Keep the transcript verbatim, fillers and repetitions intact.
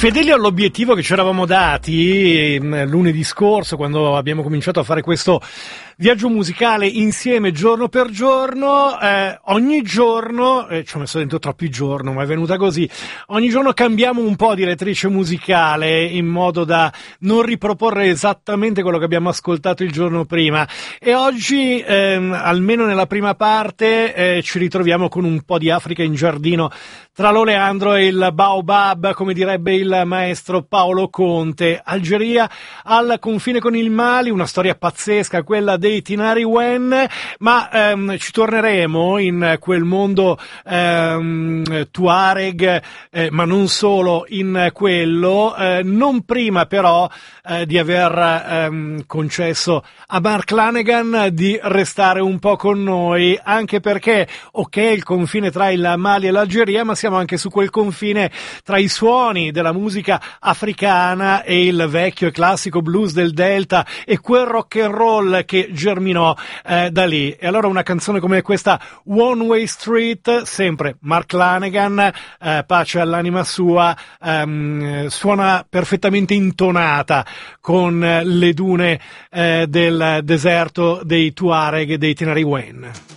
Fedeli all'obiettivo che ci eravamo dati lunedì scorso, quando abbiamo cominciato a fare questo viaggio musicale insieme giorno per giorno, eh, ogni giorno, eh, ci ho messo dentro troppi giorni, ma è venuta così, ogni giorno cambiamo un po' direttrice musicale in modo da non riproporre esattamente quello che abbiamo ascoltato il giorno prima, e oggi, ehm, almeno nella prima parte, eh, ci ritroviamo con un po' di Africa in giardino tra l'oleandro e il baobab, come direbbe il maestro Paolo Conte. Algeria al confine con il Mali, una storia pazzesca, quella dei Tinari Wen, ma ehm, ci torneremo in quel mondo ehm, Tuareg, eh, ma non solo in quello, eh, non prima però eh, di aver ehm, concesso a Mark Lanegan di restare un po' con noi, anche perché, ok, il confine tra il Mali e l'Algeria, ma siamo anche su quel confine tra i suoni della musica africana e il vecchio e classico blues del Delta e quel rock and roll che germinò eh, da lì. E allora una canzone come questa, One Way Street, sempre Mark Lanegan, eh, pace all'anima sua, ehm, suona perfettamente intonata con le dune eh, del deserto dei Tuareg e dei Tinari Wen.